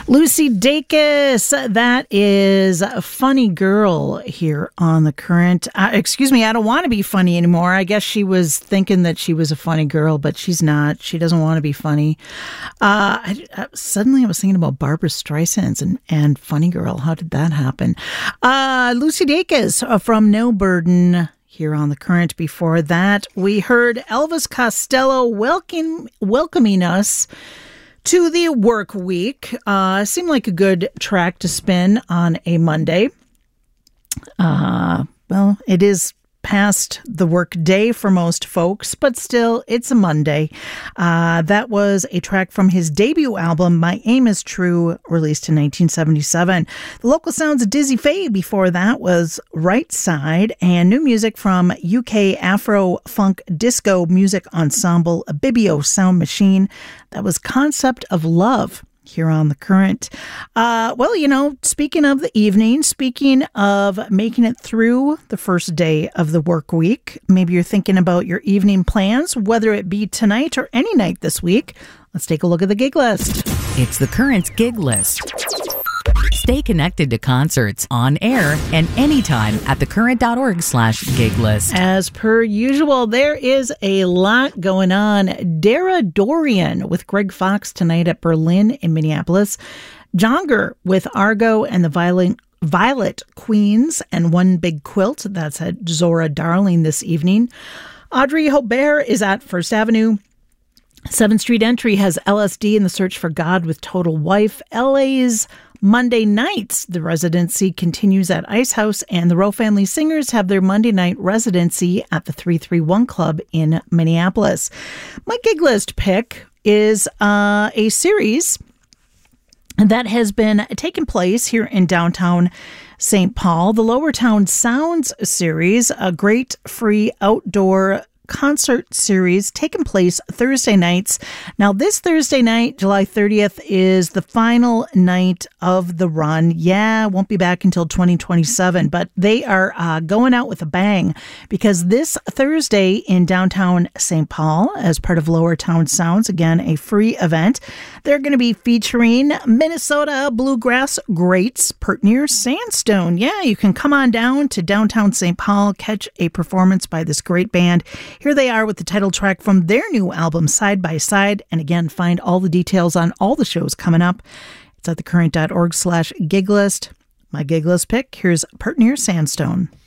Lucy Dacus, that is a funny girl here on The Current. Excuse me, I don't want to be funny anymore. I guess she was thinking that she was a funny girl, but she's not. She doesn't want to be funny. Suddenly I was thinking about Barbara Streisand and Funny Girl. How did that happen? Lucy Dacus from No Burden here on The Current. Before that, we heard Elvis Costello welcoming us to the work week. Seemed like a good track to spin on a Monday. Well, it is past the work day for most folks, but still, it's a Monday. That was a track from his debut album, My Aim Is True, released in 1977. The local sounds of Dizzy Faye before that was Right Side, and new music from UK Afro-Funk Disco Music Ensemble, Abibio Sound Machine. That was Concept of Love here on The Current. Well, you know, speaking of the evening, speaking of making it through the first day of the work week, maybe you're thinking about your evening plans, whether it be tonight or any night this week. Let's take a look at the gig list. It's The Current's gig list. Stay connected to concerts on air and anytime at thecurrent.org/gig list. As per usual, there is a lot going on. Dara Dorian with Greg Fox tonight at Berlin in Minneapolis. Jonger with Argo and the Violet Queens and One Big Quilt. That's at Zora Darling this evening. Audrey Hobert is at First Avenue. 7th Street Entry has LSD and the Search for God with Total Wife. LA's Monday nights, the residency continues at Ice House, and the Rowe Family Singers have their Monday night residency at the 331 Club in Minneapolis. My gig list pick is a series that has been taking place here in downtown St. Paul, the Lower Town Sounds series, a great free outdoor concert series taking place Thursday nights. Now, this Thursday night, July 30th, is the final night of the run. Yeah, won't be back until 2027, but they are going out with a bang because this Thursday in downtown St. Paul, as part of Lower Town Sounds, again, a free event, they're going to be featuring Minnesota bluegrass greats Pert Near Sandstone. Yeah, you can come on down to downtown St. Paul, catch a performance by this great band. Here they are with the title track from their new album, Side by Side. And again, find all the details on all the shows coming up. It's at thecurrent.org/gig list. My gig list pick, here's Pert Near Sandstone.